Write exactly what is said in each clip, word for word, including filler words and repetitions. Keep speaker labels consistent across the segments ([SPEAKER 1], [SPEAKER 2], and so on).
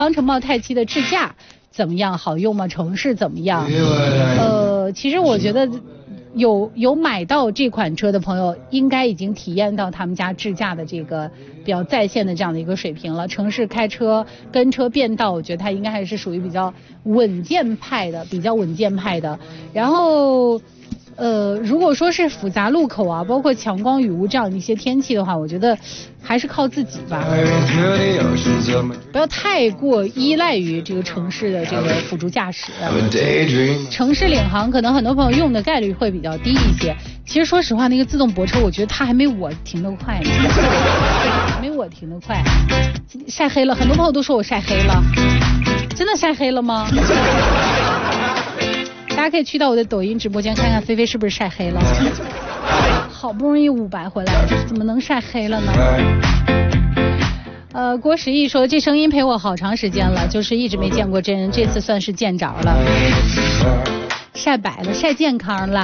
[SPEAKER 1] 方程茂太七的智驾怎么样？好用吗？城市怎么样？呃，其实我觉得有有买到这款车的朋友，应该已经体验到他们家智驾的这个比较在线的这样的一个水平了。城市开车、跟车变道，我觉得它应该还是属于比较稳健派的，比较稳健派的。然后。呃，如果说是复杂路口啊，包括强光雨雾这样的一些天气的话，我觉得还是靠自己吧，不要太过依赖于这个城市的这个辅助驾驶。城市领航可能很多朋友用的概率会比较低一些。其实说实话，那个自动泊车，我觉得它还没我停得快呢，没我停得快。晒黑了，很多朋友都说我晒黑了，真的晒黑了吗？大家可以去到我的抖音直播间看看菲菲是不是晒黑了。好不容易五百回来，怎么能晒黑了呢？呃，郭十一说这声音陪我好长时间了，就是一直没见过真人，这次算是见着了。晒白了，晒健康了。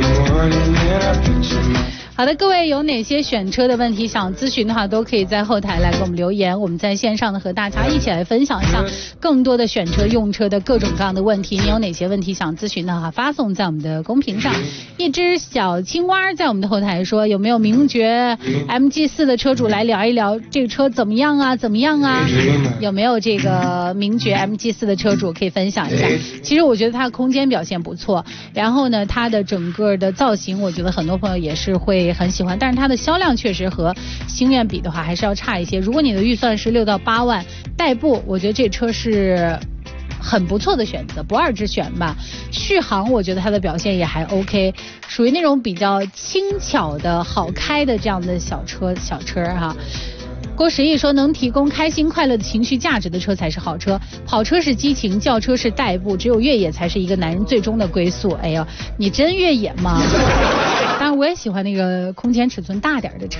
[SPEAKER 1] 好的，各位有哪些选车的问题想咨询的话，都可以在后台来给我们留言，我们在线上呢和大家一起来分享一下更多的选车用车的各种各样的问题。你有哪些问题想咨询的话，发送在我们的公屏上。一只小青蛙在我们的后台说，有没有名爵 M G 四 的车主来聊一聊这个车怎么样啊怎么样啊？有没有这个名爵 M G 四 的车主可以分享一下？其实我觉得它的空间表现不错，然后呢它的整个的造型我觉得很多朋友也是会很喜欢，但是它的销量确实和星愿比的话还是要差一些。如果你的预算是六到八万，代步我觉得这车是很不错的选择，不二之选吧。续航我觉得它的表现也还 OK， 属于那种比较轻巧的好开的这样的小车小车哈。郭十一说，能提供开心快乐的情绪价值的车才是好车，跑车是激情，轿车是代步，只有越野才是一个男人最终的归宿。哎呦，你真越野吗？当然我也喜欢那个空间尺寸大点的车，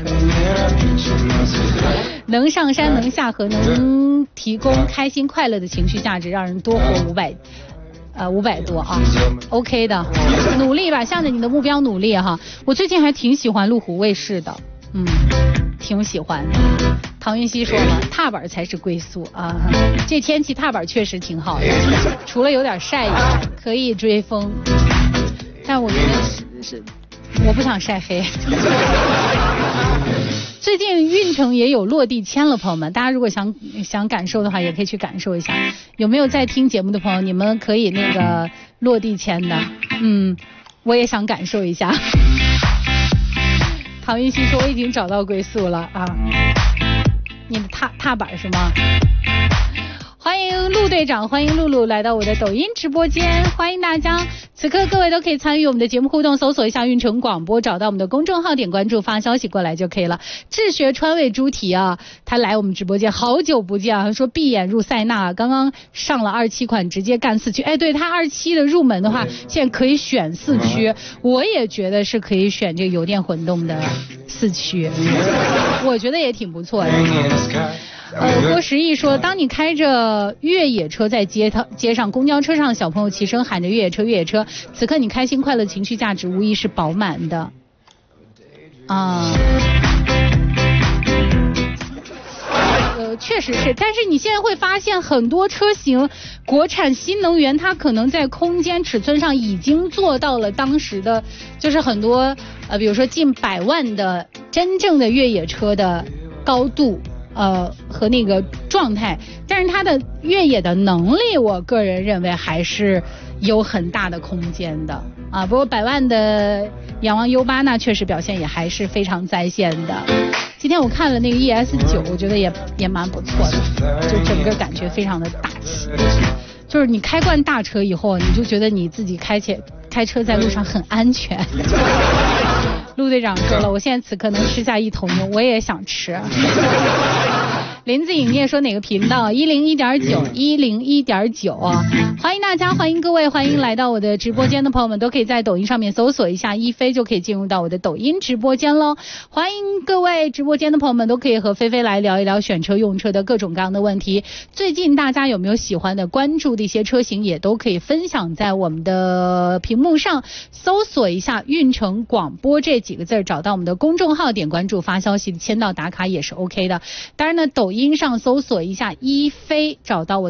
[SPEAKER 1] 能上山能下河，能提供开心快乐的情绪价值，让人多活五百呃五百多啊 OK 的，努力吧，向着你的目标努力哈。我最近还挺喜欢路虎卫士的，嗯，挺喜欢的。唐云熙说了，踏板才是归宿啊！这天气踏板确实挺好的，除了有点晒以外，可以追风。但我觉得是是，我不想晒黑。最近运城也有落地签了，朋友们，大家如果想想感受的话，也可以去感受一下。有没有在听节目的朋友，你们可以那个落地签的？嗯，我也想感受一下。唐云熙说我已经找到归宿了啊，你的踏踏板是吗？欢迎陆队长，欢迎露露来到我的抖音直播间，欢迎大家。此刻各位都可以参与我们的节目互动，搜索一下运城广播，找到我们的公众号，点关注，发消息过来就可以了。智学川味猪蹄啊，他来我们直播间好久不见啊，说闭眼入塞纳，刚刚上了二期款，直接干四驱。哎，对，他二期的入门的话，现在可以选四驱，我也觉得是可以选这个油电混动的四驱，我觉得也挺不错的。呃，郭十一说，当你开着越野车在街头、街上、公交车上，小朋友齐声喊着越野车、越野车，此刻你开心快乐情绪价值无疑是饱满的啊。呃，确实是，但是你现在会发现很多车型，国产新能源它可能在空间尺寸上已经做到了当时的，就是很多呃，比如说近百万的真正的越野车的高度。呃，和那个状态，但是它的越野的能力，我个人认为还是有很大的空间的啊。不过百万的仰望 U 八 那确实表现也还是非常在线的。今天我看了那个 E S 九，我觉得也也蛮不错的，就整个感觉非常的大气。就是你开惯大车以后，你就觉得你自己开起开车在路上很安全。陆队长说了，我现在此刻能吃下一头牛，我也想吃。林子影业说哪个频道？一零一点九，一零一点九啊！欢迎大家，欢迎各位，欢迎来到我的直播间的朋友们，都可以在抖音上面搜索一下一菲，就可以进入到我的抖音直播间喽。欢迎各位直播间的朋友们，都可以和菲菲来聊一聊选车用车的各种各样的问题。最近大家有没有喜欢的、关注的一些车型，也都可以分享在我们的屏幕上，搜索一下运城广播这几个字，找到我们的公众号，点关注，发消息，签到打卡也是 OK 的。当然呢，抖音上搜索一下一菲，找到我